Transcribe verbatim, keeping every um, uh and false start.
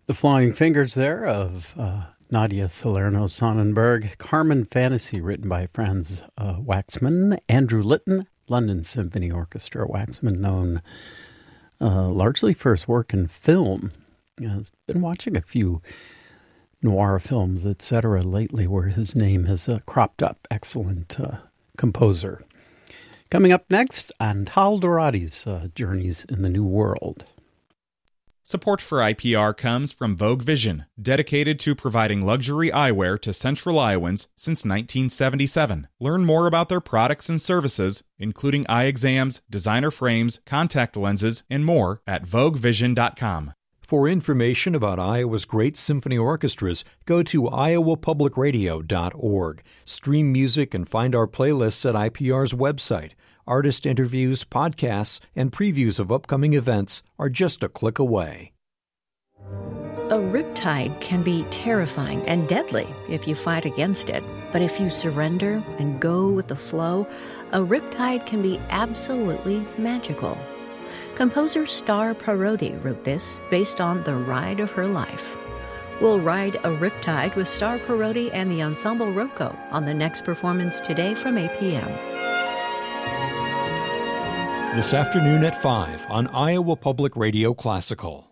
The Flying Fingers there of uh, Nadia Salerno Sonnenberg. Carmen Fantasy, written by Franz uh, Waxman. Andrew Litton, London Symphony Orchestra. Waxman, known uh, largely for his work in film. I've been watching a few noir films, et cetera, lately where his name has uh, cropped up. Excellent uh, composer. Coming up next, Antal Doradi's uh, Journeys in the New World. Support for I P R comes from Vogue Vision, dedicated to providing luxury eyewear to Central Iowans since nineteen seventy-seven. Learn more about their products and services, including eye exams, designer frames, contact lenses, and more at vogue vision dot com. For information about Iowa's great symphony orchestras, go to iowa public radio dot org. Stream music and find our playlists at I P R's website. Artist interviews, podcasts, and previews of upcoming events are just a click away. A riptide can be terrifying and deadly if you fight against it. But if you surrender and go with the flow, a riptide can be absolutely magical. Composer Star Parodi wrote this based on the ride of her life. We'll ride a riptide with Star Parodi and the Ensemble Rocco on the next performance today from eight p.m. This afternoon at five on Iowa Public Radio Classical.